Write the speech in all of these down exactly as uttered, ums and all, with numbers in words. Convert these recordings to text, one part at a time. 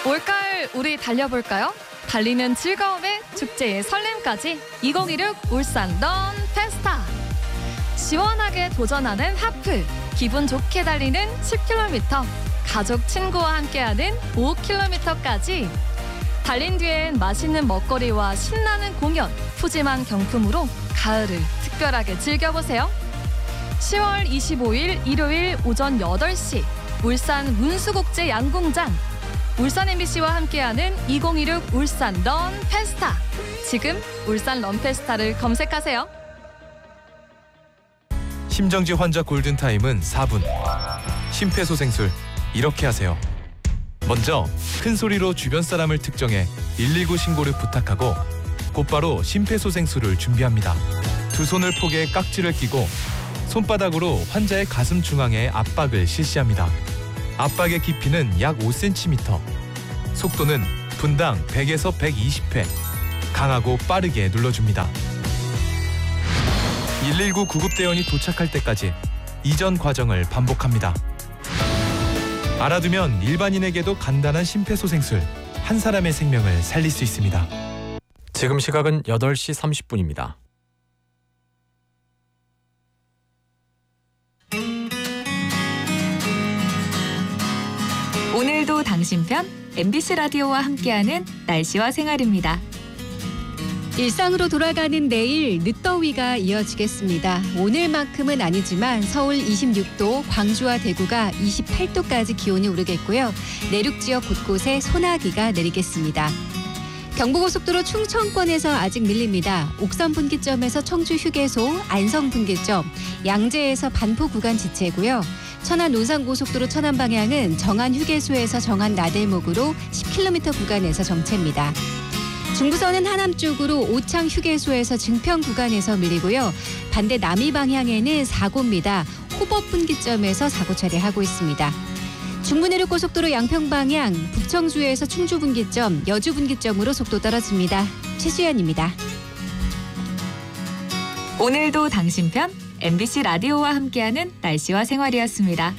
올가을 우리 달려볼까요? 달리는 즐거움에 축제의 설렘까지 이천십육 울산 런 페스타. 시원하게 도전하는 하프, 기분 좋게 달리는 십 킬로미터, 가족 친구와 함께하는 오 킬로미터까지. 달린 뒤엔 맛있는 먹거리와 신나는 공연, 푸짐한 경품으로 가을을 특별하게 즐겨보세요. 시월 이십오일 일요일 오전 여덟 시 울산 문수국제 양궁장. 울산 엠비씨와 함께하는 이천십육 울산 런 페스타. 지금 울산 런 페스타를 검색하세요. 심정지 환자 골든타임은 사 분. 심폐소생술 이렇게 하세요. 먼저 큰 소리로 주변 사람을 특정해 일일구 신고를 부탁하고 곧바로 심폐소생술을 준비합니다. 두 손을 포개 깍지를 끼고 손바닥으로 환자의 가슴 중앙에 압박을 실시합니다. 압박의 깊이는 약 오 센티미터. 속도는 분당 백에서 백이십 회. 강하고 빠르게 눌러줍니다. 일일구 구급대원이 도착할 때까지 이전 과정을 반복합니다. 알아두면 일반인에게도 간단한 심폐소생술, 한 사람의 생명을 살릴 수 있습니다. 지금 시각은 여덟 시 삼십 분입니다. 오늘도 당신 편 엠비씨 라디오와 함께하는 날씨와 생활입니다. 일상으로 돌아가는 내일 늦더위가 이어지겠습니다. 오늘만큼은 아니지만 서울 이십육 도, 광주와 대구가 이십팔 도까지 기온이 오르겠고요. 내륙 지역 곳곳에 소나기가 내리겠습니다. 경부고속도로 충청권에서 아직 밀립니다. 옥산 분기점에서 청주 휴게소, 안성 분기점, 양재에서 반포 구간 지체고요. 천안 논산고속도로 천안 방향은 정안 휴게소에서 정안 나들목으로 십 킬로미터 구간에서 정체입니다. 중부선은 하남 쪽으로 오창 휴게소에서 증평 구간에서 밀리고요. 반대 남이 방향에는 사고입니다. 호법 분기점에서 사고 처리하고 있습니다. 중부내륙고속도로 양평 방향 북청주에서 충주 분기점, 여주 분기점으로 속도 떨어집니다. 최수연입니다. 오늘도 당신 편 엠비씨 라디오와 함께하는 날씨와 생활이었습니다.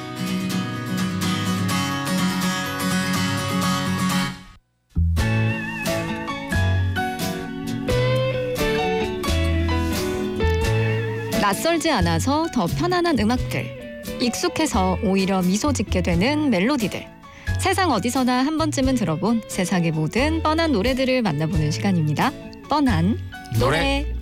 낯설지 않아서 더 편안한 음악들, 익숙해서 오히려 미소 짓게 되는 멜로디들. 세상 어디서나 한 번쯤은 들어본 세상의 모든 뻔한 노래들을 만나보는 시간입니다. 뻔한 노래. 노래.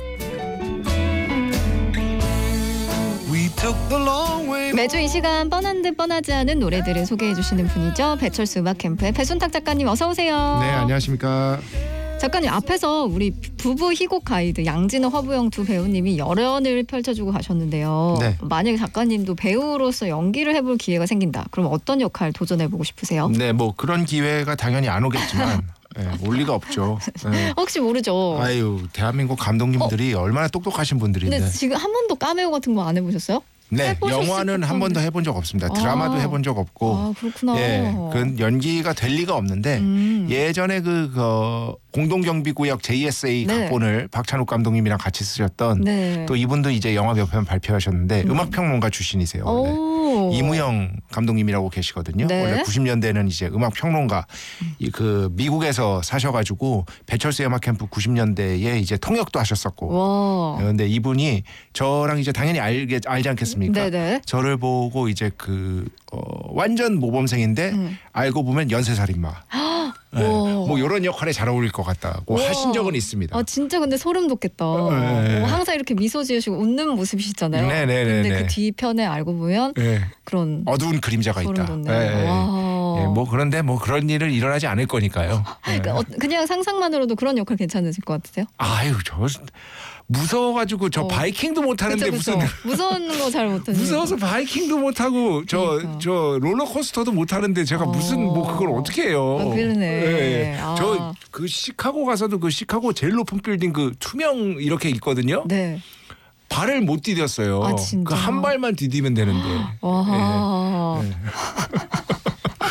매주 이 시간 뻔한 듯 뻔하지 않은 노래들을 소개해 주시는 분이죠. 배철수 음악캠프의 배순탁 작가님 어서 오세요. 네, 안녕하십니까. 작가님, 앞에서 우리 부부 희곡 가이드 양진호, 허부영 두 배우님이 열연을 펼쳐주고 가셨는데요. 네. 만약에 작가님도 배우로서 연기를 해볼 기회가 생긴다. 그럼 어떤 역할 도전해보고 싶으세요? 네, 뭐 그런 기회가 당연히 안 오겠지만 네, 올 리가 없죠. 네. 혹시 모르죠. 아유, 대한민국 감독님들이 어? 얼마나 똑똑하신 분들인데. 근데 지금 한 번도 카메오 같은 거 안 해보셨어요? 네, 영화는 한 번도 해본 적 없습니다. 드라마도 아, 해본 적 없고. 아, 그렇구나. 예, 그 연기가 될 리가 없는데 음. 예전에 그, 그 공동경비구역 제이에스에이 네. 각본을 박찬욱 감독님이랑 같이 쓰셨던 네. 또 이분도 이제 영화 몇 편 발표하셨는데 음. 음악평론가 주신이세요. 원래. 이무영 감독님이라고 계시거든요. 네. 원래 구십 년대는 이제 음악평론가 이 그 미국에서 사셔가지고 배철수의 음악캠프 구십 년대에 이제 통역도 하셨었고. 와. 그런데 이분이 저랑 이제 당연히 알게 알지 않겠습니까? 네네. 저를 보고 이제 그 어, 완전 모범생인데 음. 알고 보면 연쇄살인마. 네. 뭐 이런 역할에 잘 어울릴 것 같다고 우와. 하신 적은 있습니다. 아 진짜 근데 소름 돋겠다. 네. 어, 항상 이렇게 미소 지으시고 웃는 모습이시잖아요. 네네네네. 근데 그 뒤편에 알고 보면 네. 그런 어두운 그림자가 소름 있다. 돋네요. 네. 와. 예, 뭐 그런데 뭐 그런 일은 일어나지 않을 거니까요. 네. 그러니까 어, 그냥 상상만으로도 그런 역할 괜찮으실 것 같으세요? 아유 저 무서워가지고 저 어. 바이킹도 못 하는데 그쵸, 그쵸. 무슨 무서운 거 잘 못하시고 무서워서 바이킹도 못 하고 저 그러니까. 저 롤러코스터도 못 하는데 제가 어. 무슨 뭐 그걸 어떻게 해요? 아, 그러네. 아. 저 그 시카고 가서도 그 시카고 제일 높은 빌딩 그 투명 이렇게 있거든요. 네. 발을 못 디뎠어요. 아, 진짜? 그 한 발만 디디면 되는데. 와. 네.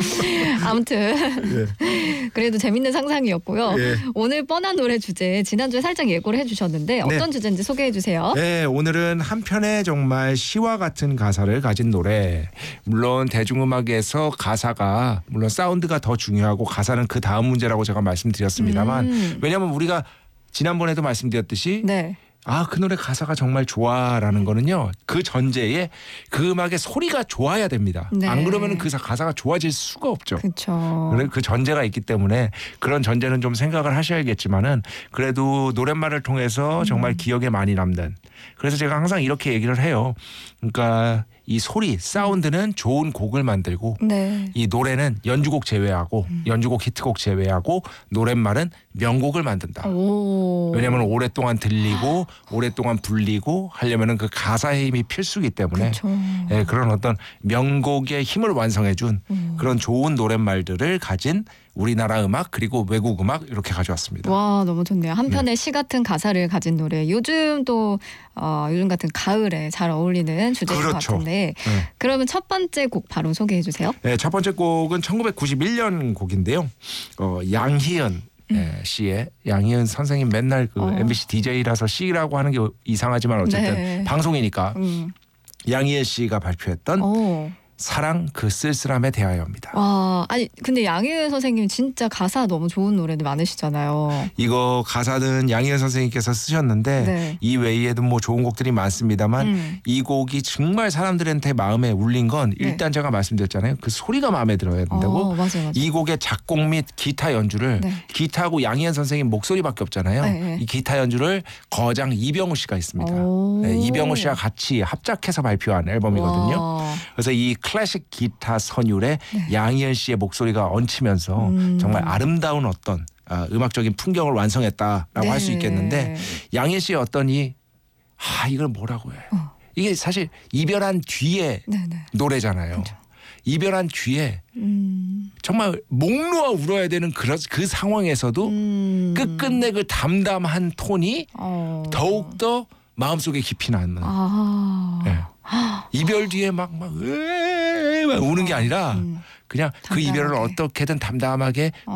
아무튼 그래도 재밌는 상상이었고요. 예. 오늘 뻔한 노래 주제 지난주에 살짝 예고를 해주셨는데 어떤 주제인지 소개해 주세요. 네, 오늘은 한편의 정말 시와 같은 가사를 가진 노래. 물론 대중음악에서 가사가 물론 사운드가 더 중요하고 가사는 그 다음 문제라고 제가 말씀드렸습니다만 음. 왜냐하면 우리가 지난번에도 말씀드렸듯이 네. 아, 그 노래 가사가 정말 좋아라는 거는요. 그 전제에 그 음악의 소리가 좋아야 됩니다. 네. 안 그러면 그 가사가 좋아질 수가 없죠. 그렇죠. 그래 그 전제가 있기 때문에 그런 전제는 좀 생각을 하셔야겠지만은 그래도 노랫말을 통해서 정말 기억에 많이 남는. 그래서 제가 항상 이렇게 얘기를 해요. 그러니까 이 소리, 사운드는 좋은 곡을 만들고 네. 이 노래는 연주곡 제외하고 음. 연주곡 히트곡 제외하고 노랫말은 명곡을 만든다. 오. 왜냐하면 오랫동안 들리고 오랫동안 불리고 하려면은 그 가사의 힘이 필수기 때문에 그렇죠. 예, 그런 어떤 명곡의 힘을 완성해준 음. 그런 좋은 노랫말들을 가진 우리나라 음악 그리고 외국 음악 이렇게 가져왔습니다. 와 너무 좋네요. 한편의 시 같은 가사를 가진 노래. 요즘 또 어, 요즘 같은 가을에 잘 어울리는 주제인 것 그렇죠. 같은데 네. 그러면 첫 번째 곡 바로 소개해 주세요. 네, 첫 번째 곡은 천구백구십일 년 곡인데요. 어, 양희은 예, 씨의 양희은 선생님 맨날 그 어. 엠비씨 디제이라서 씨라고 하는 게 이상하지만 어쨌든 네. 방송이니까 음. 양희은 씨가 발표했던 오. 사랑 그 쓸쓸함에 대하여입니다. 와 아니 근데 양희은 선생님 진짜 가사 너무 좋은 노래들 많으시잖아요. 이거 가사는 양희은 선생님께서 쓰셨는데 네. 이 외에도 뭐 좋은 곡들이 많습니다만 음. 이 곡이 정말 사람들한테 마음에 울린 건 일단 제가 말씀드렸잖아요. 그 소리가 마음에 들어야 된다고. 어, 맞아요, 맞아요. 이 곡의 작곡 및 기타 연주를 네. 기타하고 양희은 선생님 목소리밖에 없잖아요. 네, 네. 이 기타 연주를 거장 이병우 씨가 있습니다. 오. 네, 이병우 씨와 같이 합작해서 발표한 앨범이거든요. 와. 그래서 이 클래식 기타 선율에 네. 양희은 씨의 목소리가 얹히면서 음. 정말 아름다운 어떤 아, 음악적인 풍경을 완성했다라고 네. 할 수 있겠는데 양희은 씨의 어떤 이 아, 이걸 뭐라고 해. 어. 이게 사실 이별한 뒤에 네네. 노래잖아요. 그렇죠. 이별한 뒤에 음. 정말 목 놓아 울어야 되는 그런 그 상황에서도 음. 끝끝내 그 담담한 톤이 어. 더욱더 마음속에 깊이 남는. 아. 예. 이별 뒤에 막, 막, 으에 막 우는 게 아니라 음. 그냥 그 담담하게. 이별을 어떻게든 담담하게 어.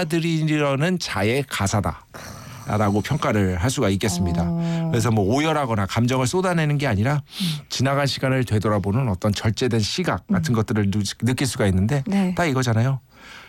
받아들이려는 자의 가사다. 라고 평가를 할 수가 있겠습니다. 어. 그래서 뭐 오열하거나 감정을 쏟아내는 게 아니라 지나간 시간을 되돌아보는 어떤 절제된 시각 같은 것들을 느- 느낄 수가 있는데 네. 딱 이거잖아요.